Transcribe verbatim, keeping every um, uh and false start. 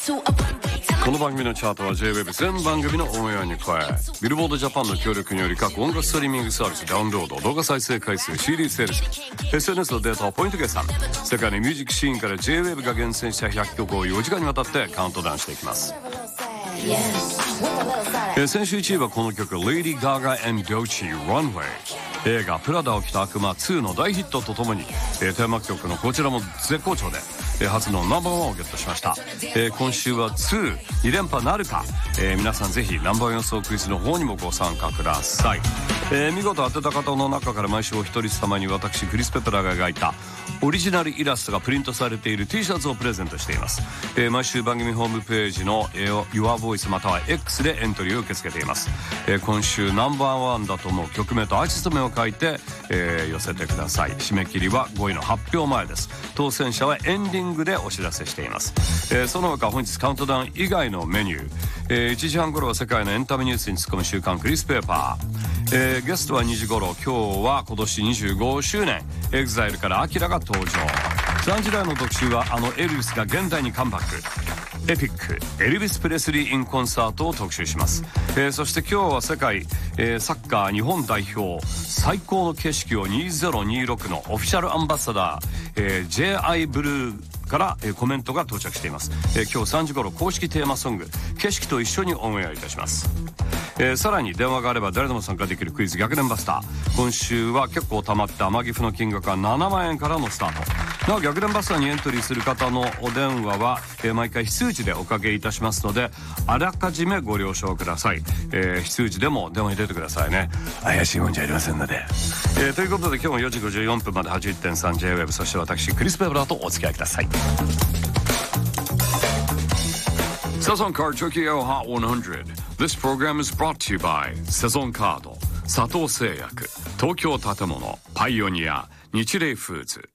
この番組のチャートは J-ウェブ 全番組のオンエアに加えビルボードジャパンの協力により各音楽ストリーミングサービスダウンロード動画再生回数 シーディー セールス エスエヌエス のデータをポイント計算世界のミュージックシーンから J-ウェブ が厳選したひゃっきょくをよじかんにわたってカウントダウンしていきます。え先週いちいはこの曲 Lady Gaga and Doechii Runway 映画プラダを着た悪魔ツーの大ヒットとともに、えー、テーマ曲のこちらも絶好調で、えー、初のナンバーワンをゲットしました。えー、今週はツー、に連覇なるか、えー、皆さんぜひナンバーワン予想クイズの方にもご参加ください。えー、見事当てた方の中から毎週お一人様に私クリス・ペプラーが描いたオリジナルイラストがプリントされている T シャツをプレゼントしています。えー、毎週番組ホームページの YourVoice または X でエントリーを受け付けています。えー、今週ナンバーワンだと思う曲名とアーティスト名を書いて、えー、寄せてください。締め切りはごいの発表前です。当選者はエンディングでお知らせしています。えー、その他本日カウントダウン以外のメニュー、えー、いちじはん頃は世界のエンタメニュースに突っ込む週刊クリスペーパー、えー、ゲストはにじ頃今日は今年にじゅうごしゅうねんエグザイルからアキラが登場。さんじ台の特集はあのエルヴィスが現代にカムバックエピックエルヴィス・プレスリー・イン・コンサートを特集します。えー、そして今日は世界、えー、サッカー日本代表最高の景色をにせんにじゅうろくのオフィシャルアンバサダー、えー、ジェイアイ ブルーから、えー、コメントが到着しています。えー、今日さんじ頃公式テーマソング景色と一緒にオンエアいたします。えー、さらに電話があれば誰でも参加できるクイズ逆転バスター、今週は結構溜まった天岐阜の金額はななまんえんからのスタート。なお逆転バスターにエントリーする方のお電話は、えー、毎回非通知でおかけいたしますのであらかじめご了承ください。えー、非通知でも電話に出てくださいね。怪しいもんじゃありませんので、えー、ということで今日もよじごじゅうよんぷんまで はちじゅういってんさん ジェイウェブ そして私クリス・ペブラーとお付き合いください。セゾンカード Tokyo Hot ひゃく This program is brought to you by セゾンカード、佐藤製薬、東京建物、パイオニア、日霊フーズ。